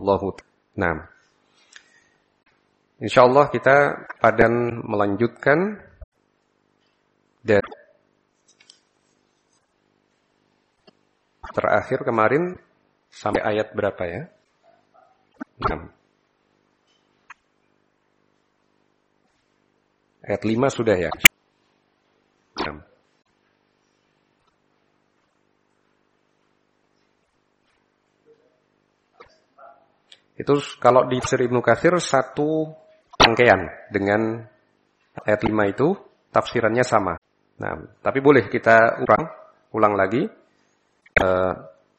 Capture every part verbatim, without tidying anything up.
Wallahu Nah, insyaallah kita padan melanjutkan dari terakhir kemarin sampai ayat berapa ya? enam. Ayat lima sudah ya? enam. Itu kalau di Tafsir Ibnu Katsir satu rangkaian dengan ayat lima itu tafsirannya sama. Nah, tapi boleh kita ulang, ulang lagi. Uh,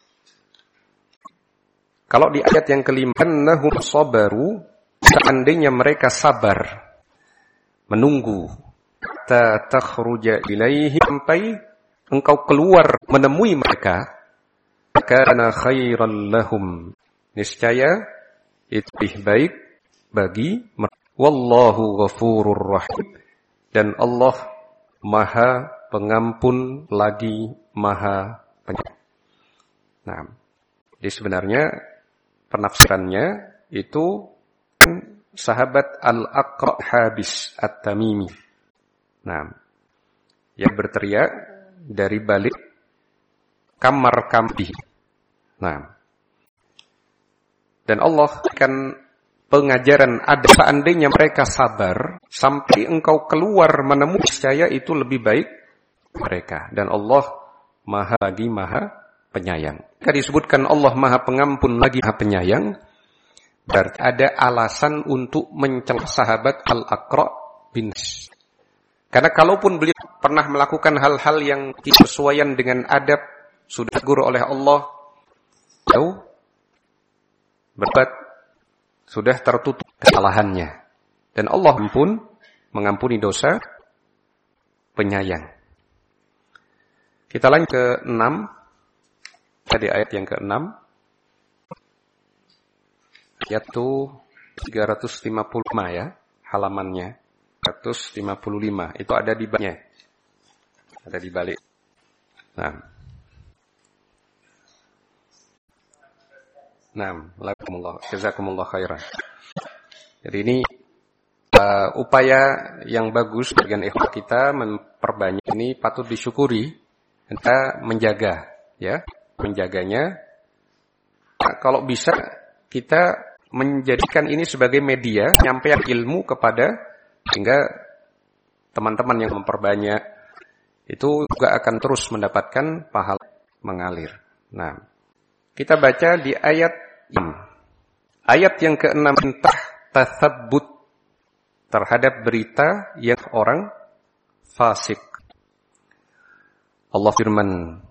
kalau di ayat yang kelima, annahum sabaru, seandainya mereka sabar, menunggu, ta takhruja ilaihim, sampai engkau keluar menemui mereka, kana khairan lahum, niscaya itu lebih baik bagi mereka. Wallahu ghafurur rahim, dan Allah Maha Pengampun lagi Maha Penyayang. Nah, jadi sebenarnya penafsirannya itu sahabat Al-Aqra' Habis At-Tamimi. Nah, yang berteriak dari balik kamar kambing. Nah, dan Allah akan pengajaran ada seandainya mereka sabar sampai engkau keluar menemui saya itu lebih baik mereka. Dan Allah Maha lagi Maha Penyayang. Jika disebutkan Allah Maha Pengampun lagi Maha Penyayang, berarti ada alasan untuk mencela sahabat Al-Aqra' bin Habis. Karena kalaupun beliau pernah melakukan hal-hal yang tidak sesuai dengan adab, sudah ditegur oleh Allah, tahu berbuat, sudah tertutup kesalahannya. Dan Allah pun mengampuni dosa, penyayang. Kita lanjut ke enam. Tadi ayat yang ke enam. Yaitu tiga ratus lima puluh lima ya, halamannya. tiga ratus lima puluh lima. Itu ada di baliknya. Ada di balik. Nah. Naam, lakumullah, jazakumullah khairan. Jadi ini uh, upaya yang bagus bagian ikhwah kita memperbanyak ini patut disyukuri. Kita menjaga, ya, menjaganya. Nah, kalau bisa kita menjadikan ini sebagai media penyampaian ilmu kepada sehingga teman-teman yang memperbanyak itu juga akan terus mendapatkan pahala mengalir. Nah, kita baca di ayat Ayat yang keenam, perintah tatsabbut terhadap berita yang orang fasik. Allah firman,